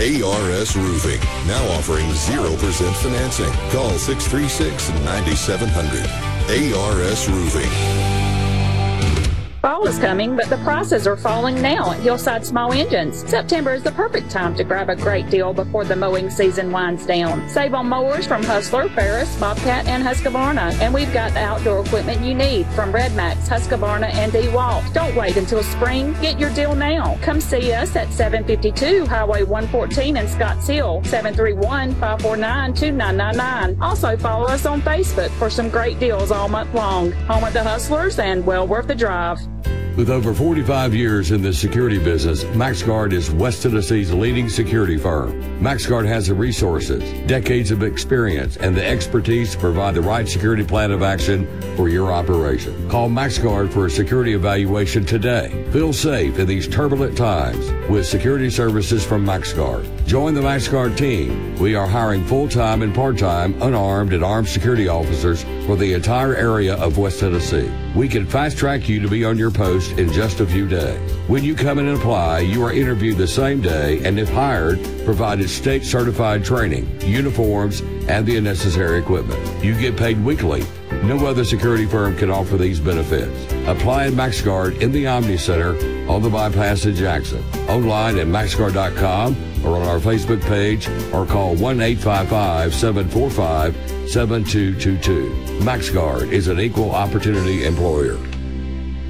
ARS Roofing, now offering 0% financing. Call 636-9700. ARS Roofing. Fall is coming, but the prices are falling now at Hillside Small Engines. September is the perfect time to grab a great deal before the mowing season winds down. Save on mowers from Hustler, Ferris, Bobcat, and Husqvarna. And we've got the outdoor equipment you need from Redmax, Husqvarna, and DeWalt. Don't wait until spring. Get your deal now. Come see us at 752 Highway 114 in Scotts Hill, 731-549-2999. Also follow us on Facebook for some great deals all month long. Home of the Hustlers and well worth the drive. With over 45 years in the security business, MaxGuard is West Tennessee's leading security firm. MaxGuard has the resources, decades of experience, and the expertise to provide the right security plan of action for your operation. Call MaxGuard for a security evaluation today. Feel safe in these turbulent times with security services from MaxGuard. Join the MaxGuard team. We are hiring full-time and part-time unarmed and armed security officers for the entire area of West Tennessee. We can fast-track you to be on your post in just a few days. When you come in and apply, you are interviewed the same day and, if hired, provided state-certified training, uniforms, and the necessary equipment. You get paid weekly. No other security firm can offer these benefits. Apply at MaxGuard in the Omni Center on the bypass in Jackson. Online at MaxGuard.com or on our Facebook page, or call 1-855-745-7222. MaxGuard is an equal opportunity employer.